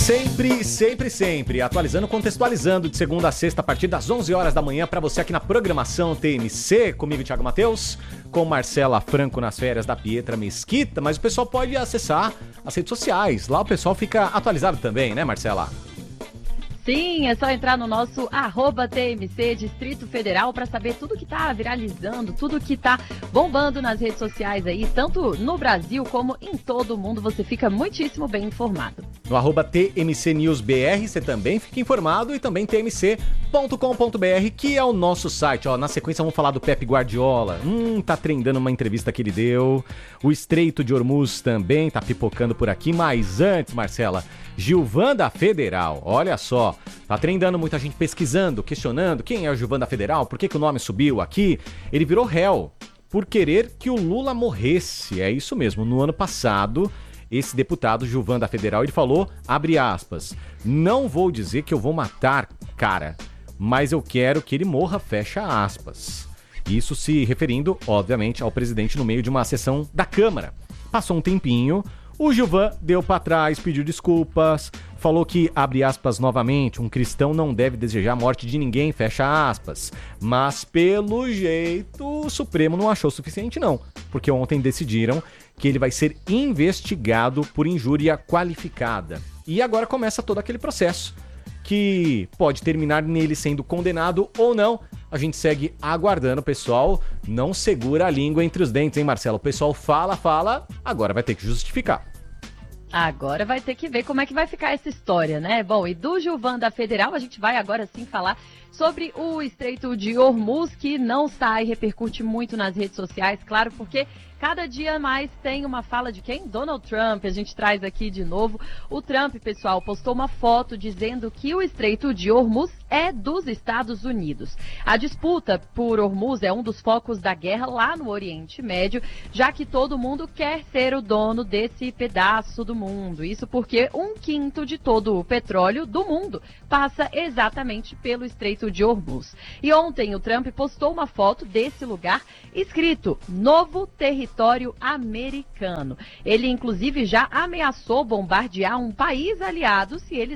Sempre, sempre, sempre. Atualizando, contextualizando de segunda a sexta a partir das 11 horas da manhã para você aqui na programação TMC, comigo Thiago Matheus, com Marcela Franco nas férias da Pietra Mesquita, mas o pessoal pode acessar as redes sociais. Lá o pessoal fica atualizado também, né, Marcela? Sim, é só entrar no nosso @TMC Distrito Federal para saber tudo que tá viralizando, tudo que tá bombando nas redes sociais aí, tanto no Brasil como em todo o mundo. Você fica muitíssimo bem informado. No @TMC News BR você também fica informado e também tmc.com.br, que é o nosso site. Ó, na sequência vamos falar do Pep Guardiola. Tá trendando uma entrevista que ele deu. O Estreito de Hormuz também tá pipocando por aqui, mas antes, Marcela, Gilvan da Federal, olha só, tá trendando muita gente pesquisando, questionando quem é o Gilvan da Federal, por que o nome subiu aqui. Ele virou réu por querer que o Lula morresse, é isso mesmo. No ano passado, esse deputado Gilvan da Federal, ele falou, abre aspas, não vou dizer que eu vou matar, cara, mas eu quero que ele morra, fecha aspas. Isso se referindo, obviamente, ao presidente no meio de uma sessão da Câmara. Passou um tempinho, o Gilvan deu pra trás, pediu desculpas, falou que, abre aspas novamente, um cristão não deve desejar a morte de ninguém, fecha aspas. Mas, pelo jeito, o Supremo não achou suficiente não, porque ontem decidiram que ele vai ser investigado por injúria qualificada. E agora começa todo aquele processo, que pode terminar nele sendo condenado ou não. A gente segue aguardando, pessoal. Não segura a língua entre os dentes, hein, Marcelo? O pessoal fala, agora vai ter que justificar. Agora vai ter que ver como é que vai ficar essa história, né? Bom, e do Gilvan da Federal, a gente vai agora sim falar sobre o Estreito de Hormuz, que não sai, repercute muito nas redes sociais, claro, porque cada dia mais tem uma fala de quem? Donald Trump. A gente traz aqui de novo. O Trump, pessoal, postou uma foto dizendo que o Estreito de Hormuz é dos Estados Unidos. A disputa por Hormuz é um dos focos da guerra lá no Oriente Médio, já que todo mundo quer ser o dono desse pedaço do mundo. Isso porque 1/5 de todo o petróleo do mundo passa exatamente pelo Estreito de Hormuz. E ontem o Trump postou uma foto desse lugar escrito Novo Território Americano. Ele, inclusive, já ameaçou bombardear um país aliado se eles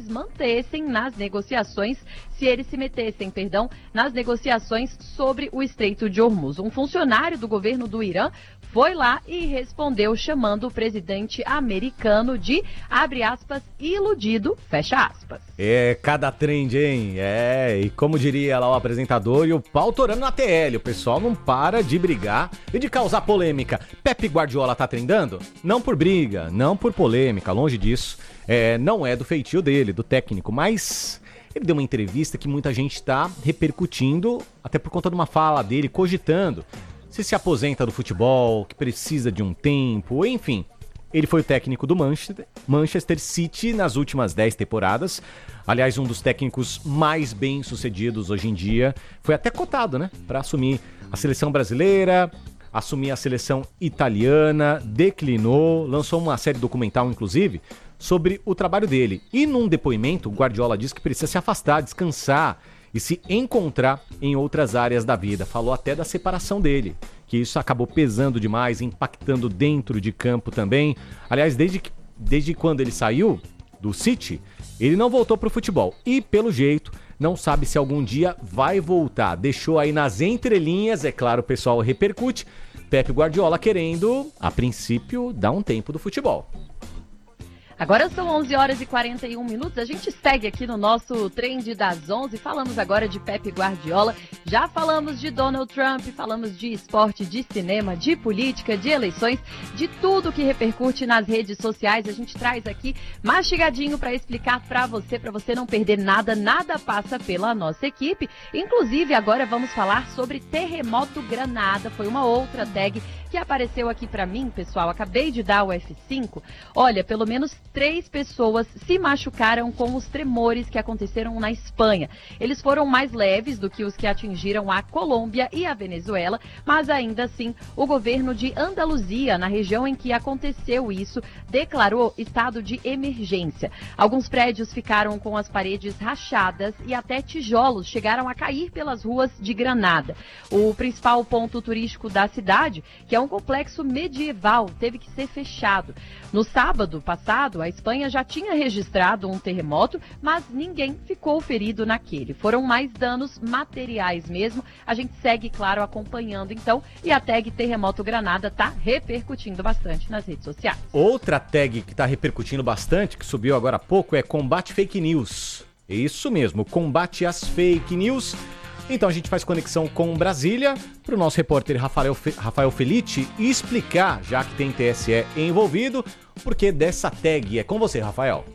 se metessem nas negociações sobre o Estreito de Hormuz. Um funcionário do governo do Irã foi lá e respondeu chamando o presidente americano de, abre aspas, iludido, fecha aspas. É, cada trend, hein? E como diria lá o apresentador, e o pau torando na TL, o pessoal não para de brigar e de causar polêmica. Pep Guardiola tá trendando? Não por briga, não por polêmica, longe disso. Não é do feitio dele, do técnico, mas ele deu uma entrevista que muita gente tá repercutindo, até por conta de uma fala dele, cogitando se aposenta do futebol, que precisa de um tempo, enfim. Ele foi o técnico do Manchester City nas últimas 10 temporadas. Aliás, um dos técnicos mais bem-sucedidos hoje em dia. Foi até cotado, né? Para assumir a seleção brasileira, assumir a seleção italiana, declinou, lançou uma série documental, inclusive, sobre o trabalho dele. E num depoimento, o Guardiola disse que precisa se afastar, descansar e se encontrar em outras áreas da vida. Falou até da separação dele, que isso acabou pesando demais, impactando dentro de campo também. Aliás, desde quando ele saiu do City, ele não voltou pro futebol. E, pelo jeito, não sabe se algum dia vai voltar. Deixou aí nas entrelinhas, é claro, o pessoal repercute. Pep Guardiola querendo, a princípio, dar um tempo do futebol. Agora são 11 horas e 41 minutos, a gente segue aqui no nosso Trend das 11, falamos agora de Pep Guardiola, já falamos de Donald Trump, falamos de esporte, de cinema, de política, de eleições, de tudo que repercute nas redes sociais, a gente traz aqui mastigadinho para explicar para você não perder nada, nada passa pela nossa equipe, inclusive agora vamos falar sobre Terremoto Granada, foi uma outra tag que apareceu aqui para mim, pessoal, acabei de dar o F5, olha, pelo menos 3 pessoas se machucaram com os tremores que aconteceram na Espanha. Eles foram mais leves do que os que atingiram a Colômbia e a Venezuela, mas ainda assim, o governo de Andaluzia, na região em que aconteceu isso, declarou estado de emergência. Alguns prédios ficaram com as paredes rachadas e até tijolos chegaram a cair pelas ruas de Granada. O principal ponto turístico da cidade, que é um complexo medieval, teve que ser fechado. No sábado passado, A Espanha já tinha registrado um terremoto, mas ninguém ficou ferido naquele. Foram mais danos materiais mesmo. A gente segue, claro, acompanhando então. E a tag Terremoto Granada está repercutindo bastante nas redes sociais. Outra tag que está repercutindo bastante, que subiu agora há pouco, é Combate Fake News. Isso mesmo, combate às fake news. Então a gente faz conexão com Brasília para o nosso repórter Rafael Felitti explicar, já que tem TSE envolvido, o porquê dessa tag. É com você, Rafael.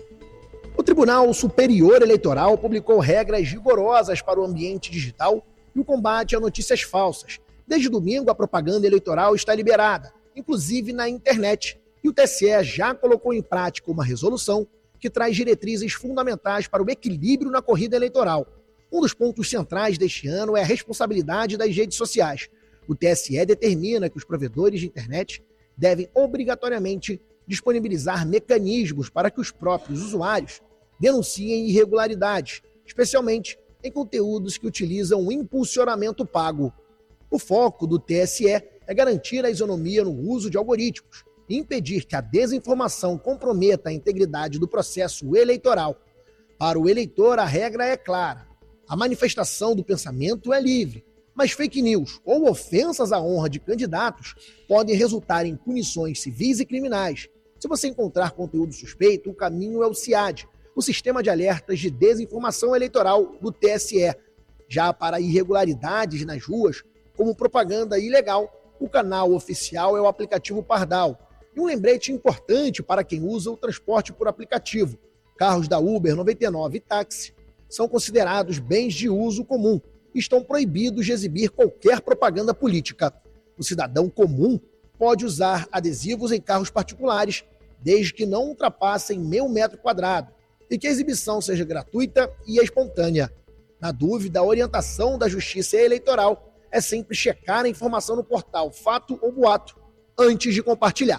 O Tribunal Superior Eleitoral publicou regras rigorosas para o ambiente digital e o combate a notícias falsas. Desde domingo, a propaganda eleitoral está liberada, inclusive na internet. E o TSE já colocou em prática uma resolução que traz diretrizes fundamentais para o equilíbrio na corrida eleitoral. Um dos pontos centrais deste ano é a responsabilidade das redes sociais. O TSE determina que os provedores de internet devem obrigatoriamente disponibilizar mecanismos para que os próprios usuários denunciem irregularidades, especialmente em conteúdos que utilizam o impulsionamento pago. O foco do TSE é garantir a isonomia no uso de algoritmos e impedir que a desinformação comprometa a integridade do processo eleitoral. Para o eleitor, a regra é clara. A manifestação do pensamento é livre, mas fake news ou ofensas à honra de candidatos podem resultar em punições civis e criminais. Se você encontrar conteúdo suspeito, o caminho é o SIAD, o Sistema de Alertas de Desinformação Eleitoral do TSE. Já para irregularidades nas ruas, como propaganda ilegal, o canal oficial é o aplicativo Pardal. E um lembrete importante para quem usa o transporte por aplicativo. Carros da Uber 99 e táxi são considerados bens de uso comum e estão proibidos de exibir qualquer propaganda política. O cidadão comum pode usar adesivos em carros particulares, desde que não ultrapassem 1.000 metros quadrados e que a exibição seja gratuita e espontânea. Na dúvida, a orientação da Justiça Eleitoral é sempre checar a informação no portal Fato ou Boato antes de compartilhar.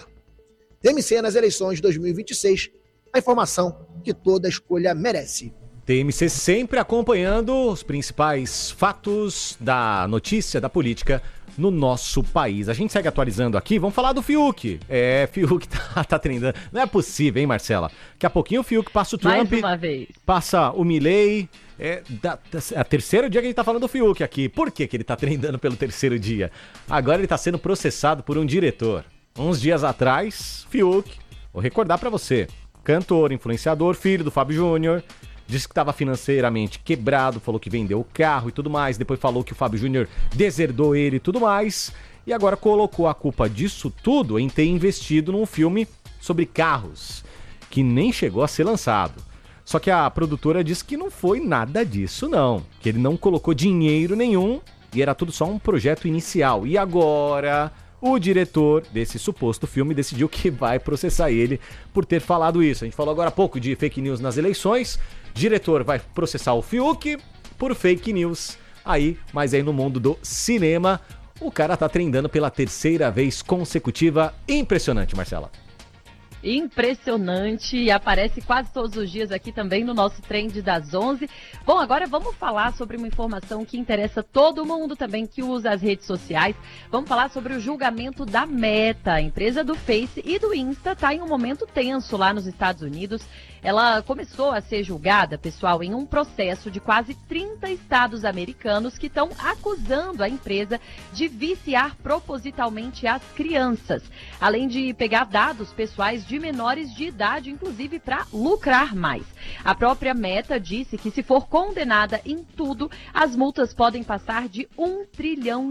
TMC nas eleições de 2026, a informação que toda escolha merece. TMC sempre acompanhando os principais fatos da notícia, da política no nosso país. A gente segue atualizando aqui, vamos falar do Fiuk. Fiuk tá treinando. Não é possível, hein, Marcela? Daqui a pouquinho o Fiuk passa o Trump, mais uma vez. Passa o Milei. É o terceiro dia que a gente tá falando do Fiuk aqui. Por que ele tá treinando pelo terceiro dia? Agora ele tá sendo processado por um diretor. Uns dias atrás, Fiuk, vou recordar pra você, cantor, influenciador, filho do Fábio Júnior, disse que estava financeiramente quebrado, falou que vendeu o carro e tudo mais, depois falou que o Fábio Júnior deserdou ele e tudo mais, e agora colocou a culpa disso tudo em ter investido num filme sobre carros, que nem chegou a ser lançado. Só que a produtora disse que não foi nada disso não, que ele não colocou dinheiro nenhum e era tudo só um projeto inicial. E agora o diretor desse suposto filme decidiu que vai processar ele por ter falado isso. A gente falou agora há pouco de fake news nas eleições. Diretor vai processar o Fiuk por fake news. Mas aí no mundo do cinema, o cara tá treinando pela terceira vez consecutiva. Impressionante, Marcela. Impressionante, aparece quase todos os dias aqui também no nosso Trend das 11. Bom, agora vamos falar sobre uma informação que interessa todo mundo também que usa as redes sociais. Vamos falar sobre o julgamento da Meta. A empresa do Face e do Insta está em um momento tenso lá nos Estados Unidos. Ela começou a ser julgada, pessoal, em um processo de quase 30 estados americanos que estão acusando a empresa de viciar propositalmente as crianças, além de pegar dados pessoais de menores de idade, inclusive para lucrar mais. A própria Meta disse que se for condenada em tudo, as multas podem passar de $1 trilhão.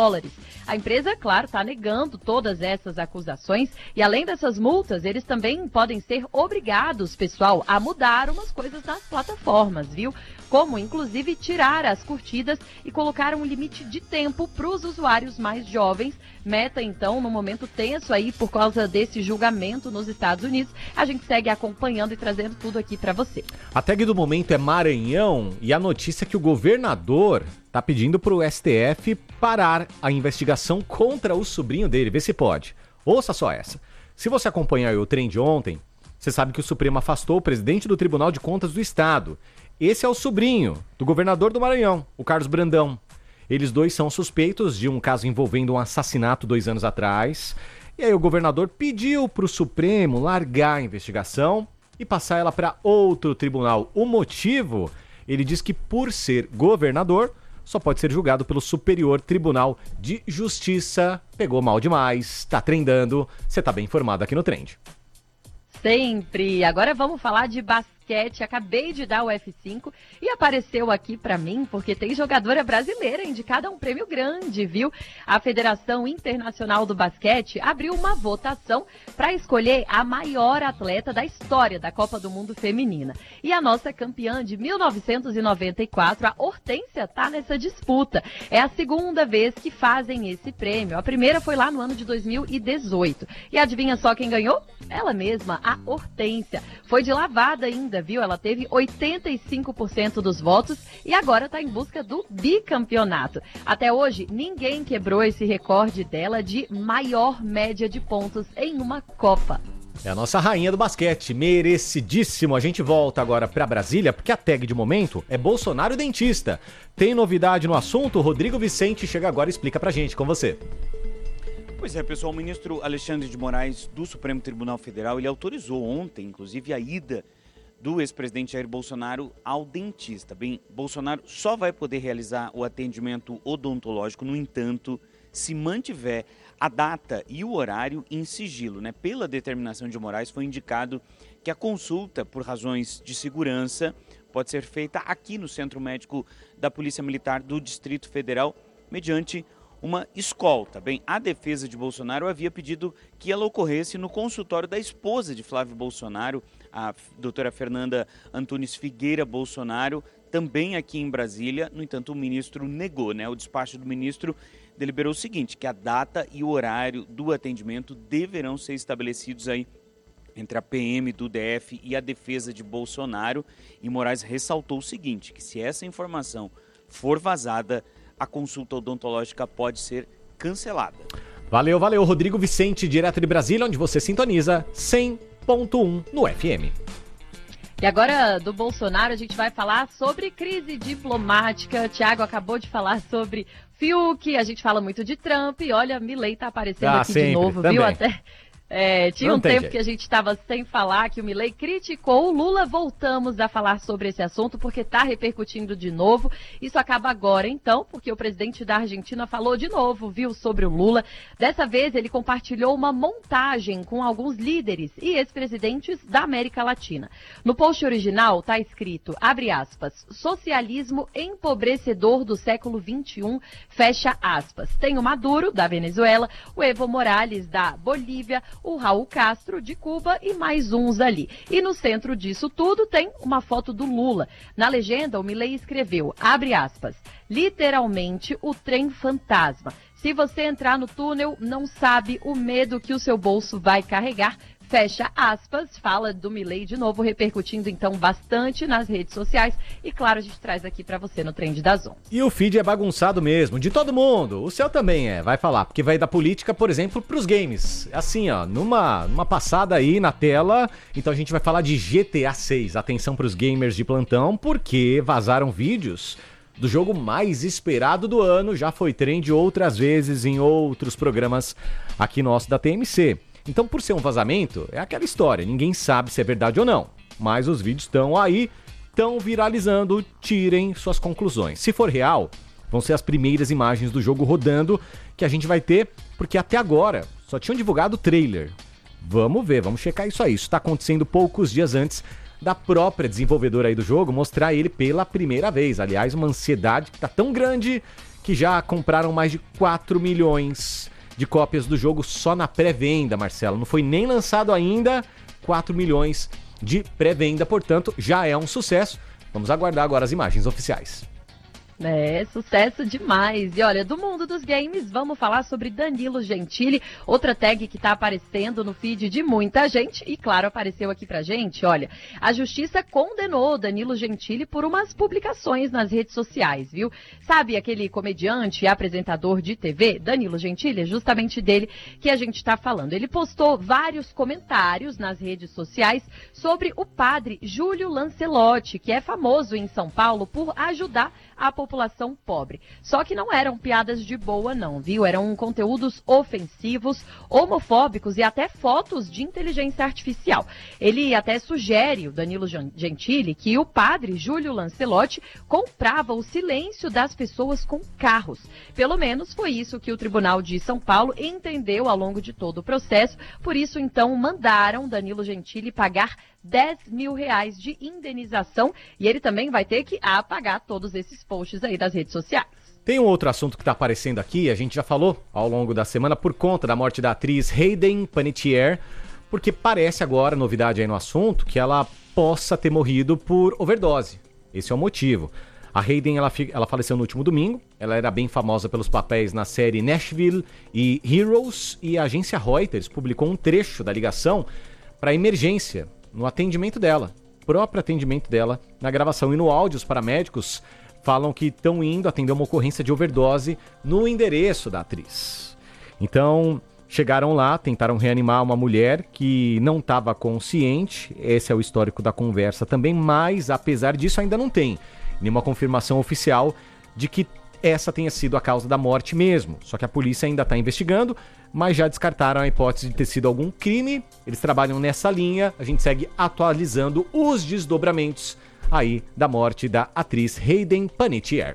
A empresa, claro, está negando todas essas acusações e além dessas multas, eles também podem ser obrigados, pessoal, a mudar umas coisas nas plataformas, viu? Como, inclusive, tirar as curtidas e colocar um limite de tempo para os usuários mais jovens. Meta, então, no momento tenso aí por causa desse julgamento nos Estados Unidos. A gente segue acompanhando e trazendo tudo aqui para você. A tag do momento é Maranhão e a notícia é que o governador tá pedindo para o STF parar a investigação contra o sobrinho dele. Vê se pode. Ouça só essa. Se você acompanhar o trem de ontem, você sabe que o Supremo afastou o presidente do Tribunal de Contas do Estado. Esse é o sobrinho do governador do Maranhão, o Carlos Brandão. Eles dois são suspeitos de um caso envolvendo um assassinato 2 anos atrás. E aí o governador pediu para o Supremo largar a investigação e passar ela para outro tribunal. O motivo, ele diz que por ser governador, só pode ser julgado pelo Superior Tribunal de Justiça. Pegou mal demais, tá trendando, você tá bem informado aqui no Trend. Sempre. Agora vamos falar de basquete. Acabei de dar o F5 e apareceu aqui pra mim porque tem jogadora brasileira indicada a um prêmio grande, viu? A Federação Internacional do Basquete abriu uma votação para escolher a maior atleta da história da Copa do Mundo Feminina. E a nossa campeã de 1994, a Hortência, tá nessa disputa. É a segunda vez que fazem esse prêmio. A primeira foi lá no ano de 2018. E adivinha só quem ganhou? Ela mesma, a Hortência. Foi de lavada ainda, viu? Ela teve 85% dos votos e agora está em busca do bicampeonato. Até hoje, ninguém quebrou esse recorde dela de maior média de pontos em uma Copa. É a nossa rainha do basquete, merecidíssimo. A gente volta agora para Brasília, porque a tag de momento é Bolsonaro dentista. Tem novidade no assunto? Rodrigo Vicente chega agora e explica pra gente, com você. Pois é, pessoal, o ministro Alexandre de Moraes do Supremo Tribunal Federal, ele autorizou ontem, inclusive, a ida do ex-presidente Jair Bolsonaro ao dentista. Bem, Bolsonaro só vai poder realizar o atendimento odontológico, no entanto, se mantiver a data e o horário em sigilo, né? Pela determinação de Moraes, foi indicado que a consulta, por razões de segurança, pode ser feita aqui no Centro Médico da Polícia Militar do Distrito Federal, mediante uma escolta. Bem, a defesa de Bolsonaro havia pedido que ela ocorresse no consultório da esposa de Flávio Bolsonaro, a doutora Fernanda Antunes Figueira Bolsonaro, também aqui em Brasília. No entanto, o ministro negou, né? O despacho do ministro deliberou o seguinte, que a data e o horário do atendimento deverão ser estabelecidos aí entre a PM do DF e a defesa de Bolsonaro. E Moraes ressaltou o seguinte, que se essa informação for vazada, a consulta odontológica pode ser cancelada. Valeu, Rodrigo Vicente, direto de Brasília, onde você sintoniza 100.1 no FM. E agora, do Bolsonaro, a gente vai falar sobre crise diplomática. Tiago acabou de falar sobre Fiuk, a gente fala muito de Trump. E olha, Milei tá aparecendo aqui sempre, de novo, também. Viu? Até... tinha um tempo que a gente estava sem falar, que o Milei criticou o Lula. Voltamos a falar sobre esse assunto porque está repercutindo de novo. Isso acaba agora, então, porque o presidente da Argentina falou de novo, viu, sobre o Lula. Dessa vez, ele compartilhou uma montagem com alguns líderes e ex-presidentes da América Latina. No post original está escrito, abre aspas, socialismo empobrecedor do século XXI, fecha aspas. Tem o Maduro, da Venezuela, o Evo Morales, da Bolívia, o Raul Castro, de Cuba e mais uns ali. E no centro disso tudo tem uma foto do Lula. Na legenda, o Milei escreveu, abre aspas, literalmente o trem fantasma. Se você entrar no túnel, não sabe o medo que o seu bolso vai carregar. Fecha aspas, fala do Milei de novo, repercutindo então bastante nas redes sociais. E claro, a gente traz aqui pra você no Trend das 11. E o feed é bagunçado mesmo, de todo mundo. O seu também vai falar, porque vai da política, por exemplo, pros games. Assim, ó, numa passada aí na tela, então a gente vai falar de GTA 6. Atenção pros gamers de plantão, porque vazaram vídeos do jogo mais esperado do ano. Já foi trend outras vezes em outros programas aqui nosso da TMC. Então, por ser um vazamento, é aquela história, ninguém sabe se é verdade ou não. Mas os vídeos estão aí, estão viralizando, tirem suas conclusões. Se for real, vão ser as primeiras imagens do jogo rodando que a gente vai ter, porque até agora só tinham divulgado o trailer. Vamos ver, vamos checar isso aí. Isso está acontecendo poucos dias antes da própria desenvolvedora aí do jogo mostrar ele pela primeira vez. Aliás, uma ansiedade que está tão grande que já compraram mais de 4 milhões de cópias do jogo só na pré-venda, Marcelo. Não foi nem lançado ainda, 4 milhões de pré-venda, portanto, já é um sucesso. Vamos aguardar agora as imagens oficiais. É, sucesso demais. E olha, do mundo dos games, vamos falar sobre Danilo Gentili, outra tag que tá aparecendo no feed de muita gente e, claro, apareceu aqui pra gente. Olha, a justiça condenou Danilo Gentili por umas publicações nas redes sociais, viu? Sabe aquele comediante e apresentador de TV, Danilo Gentili? É justamente dele que a gente tá falando. Ele postou vários comentários nas redes sociais sobre o padre Júlio Lancelotti, que é famoso em São Paulo por ajudar a população população pobre. Só que não eram piadas de boa não, viu? Eram conteúdos ofensivos, homofóbicos e até fotos de inteligência artificial. Ele até sugere, o Danilo Gentili, que o padre Júlio Lancelotti comprava o silêncio das pessoas com carros. Pelo menos foi isso que o Tribunal de São Paulo entendeu ao longo de todo o processo. Por isso, então, mandaram Danilo Gentili pagar R$10 mil de indenização e ele também vai ter que apagar todos esses posts aí das redes sociais. Tem um outro assunto que está aparecendo aqui, a gente já falou ao longo da semana por conta da morte da atriz Hayden Panettiere, porque parece agora, novidade aí no assunto, que ela possa ter morrido por overdose. Esse é o motivo. A Hayden, ela faleceu no último domingo, ela era bem famosa pelos papéis na série Nashville e Heroes, e a agência Reuters publicou um trecho da ligação para emergência no atendimento dela, próprio atendimento dela na gravação. E no áudio, os paramédicos falam que estão indo atender uma ocorrência de overdose no endereço da atriz. Então, chegaram lá, tentaram reanimar uma mulher que não estava consciente, esse é o histórico da conversa também, mas apesar disso ainda não tem nenhuma confirmação oficial de que essa tenha sido a causa da morte mesmo. Só que a polícia ainda está investigando, mas já descartaram a hipótese de ter sido algum crime. Eles trabalham nessa linha, a gente segue atualizando os desdobramentos aí da morte da atriz Hayden Panettiere.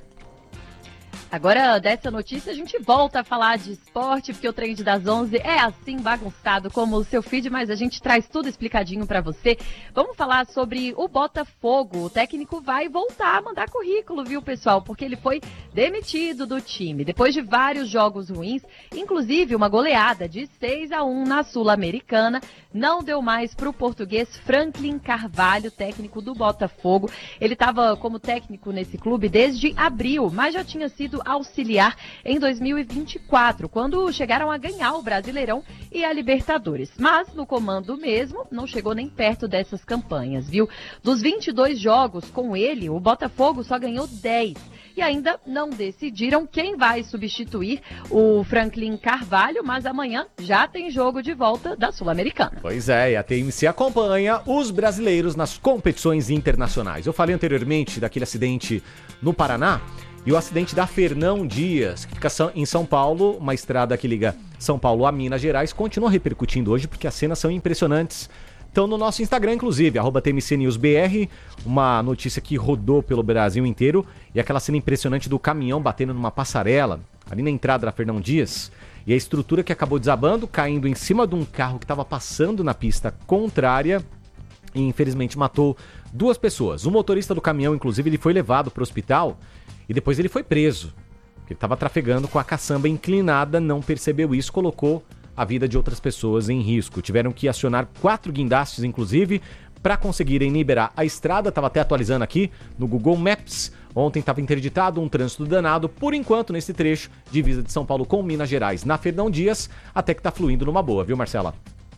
Agora, dessa notícia, a gente volta a falar de esporte, porque o Trend das 11 é assim bagunçado como o seu feed, mas a gente traz tudo explicadinho pra você. Vamos falar sobre o Botafogo. O técnico vai voltar a mandar currículo, viu, pessoal? Porque ele foi demitido do time, depois de vários jogos ruins, inclusive uma goleada de 6-1 na Sul-Americana. Não deu mais pro português Franklin Carvalho, técnico do Botafogo. Ele estava como técnico nesse clube desde abril, mas já tinha sido auxiliar em 2024, quando chegaram a ganhar o Brasileirão e a Libertadores. Mas no comando mesmo, não chegou nem perto dessas campanhas, viu? Dos 22 jogos com ele, o Botafogo só ganhou 10. E ainda não decidiram quem vai substituir o Franklin Carvalho, mas amanhã já tem jogo de volta da Sul-Americana. Pois é, e a TMC acompanha os brasileiros nas competições internacionais. Eu falei anteriormente daquele acidente no Paraná, e o acidente da Fernão Dias, que fica em São Paulo, uma estrada que liga São Paulo a Minas Gerais, continua repercutindo hoje porque as cenas são impressionantes. Então no nosso Instagram, inclusive, @TMCNewsBR, uma notícia que rodou pelo Brasil inteiro, e aquela cena impressionante do caminhão batendo numa passarela, ali na entrada da Fernão Dias, e a estrutura que acabou desabando, caindo em cima de um carro que estava passando na pista contrária, e infelizmente matou 2 pessoas. O motorista do caminhão, inclusive, ele foi levado para o hospital, e depois ele foi preso. Ele estava trafegando com a caçamba inclinada, não percebeu isso, colocou a vida de outras pessoas em risco. Tiveram que acionar 4 guindastes, inclusive, para conseguirem liberar a estrada. Estava até atualizando aqui no Google Maps. Ontem estava interditado um trânsito danado, por enquanto, nesse trecho, divisa de São Paulo com Minas Gerais, na Fernão Dias, até que está fluindo numa boa, viu, Marcela?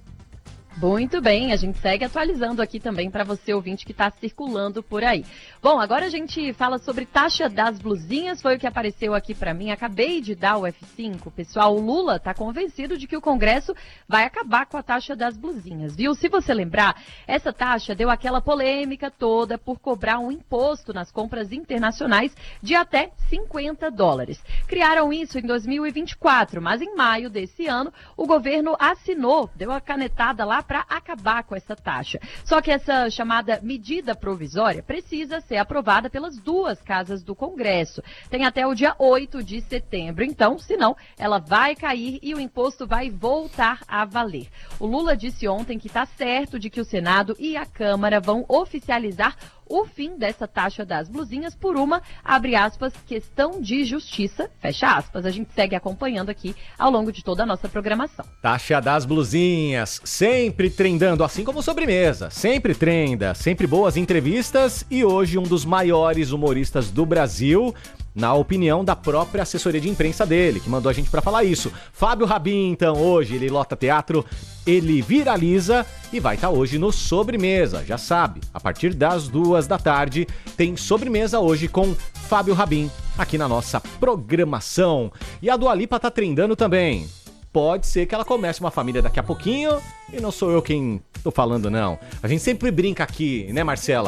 Muito bem, a gente segue atualizando aqui também para você, ouvinte, que está circulando por aí. Bom, agora a gente fala sobre taxa das blusinhas, foi o que apareceu aqui para mim. Acabei de dar o F5, pessoal. O Lula está convencido de que o Congresso vai acabar com a taxa das blusinhas, viu? Se você lembrar, essa taxa deu aquela polêmica toda por cobrar um imposto nas compras internacionais de até $50. Criaram isso em 2024, mas em maio desse ano, o governo assinou, deu a canetada lá para acabar com essa taxa. Só que essa chamada medida provisória precisa ser aprovada pelas 2 casas do Congresso. Tem até o dia 8 de setembro, então, senão, ela vai cair e o imposto vai voltar a valer. O Lula disse ontem que está certo de que o Senado e a Câmara vão oficializar o fim dessa taxa das blusinhas por uma, abre aspas, questão de justiça, fecha aspas. A gente segue acompanhando aqui ao longo de toda a nossa programação. Taxa das blusinhas, sempre trendando, assim como sobremesa, sempre trenda, sempre boas entrevistas, e hoje um dos maiores humoristas do Brasil, na opinião da própria assessoria de imprensa dele, que mandou a gente pra falar isso. Fábio Rabin, então, hoje ele lota teatro, ele viraliza e vai estar hoje no Sobremesa, já sabe, a partir das 2 da tarde tem Sobremesa hoje com Fábio Rabin aqui na nossa programação. E a Dua Lipa tá trendando também. Pode ser que ela comece uma família daqui a pouquinho, e não sou eu quem tô falando, não. A gente sempre brinca aqui, né, Marcela?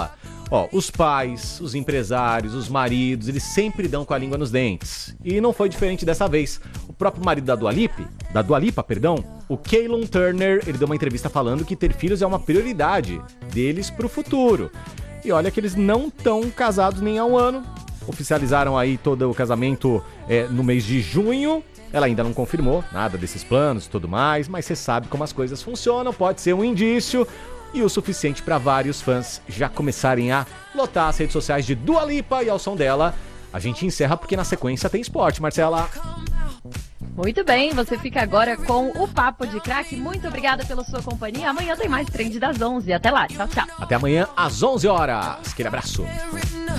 Ó, os pais, os empresários, os maridos, eles sempre dão com a língua nos dentes. E não foi diferente dessa vez. O próprio marido da Dua Lipa, o Callum Turner, ele deu uma entrevista falando que ter filhos é uma prioridade deles pro futuro. E olha que eles não estão casados nem há um ano. Oficializaram aí todo o casamento no mês de junho. Ela ainda não confirmou nada desses planos e tudo mais, mas você sabe como as coisas funcionam, pode ser um indício e o suficiente para vários fãs já começarem a lotar as redes sociais de Dua Lipa. E ao som dela, a gente encerra porque na sequência tem esporte, Marcela. Muito bem, você fica agora com o Papo de Craque. Muito obrigada pela sua companhia. Amanhã tem mais Trend das 11. Até lá, tchau, tchau. Até amanhã às 11 horas. Aquele abraço.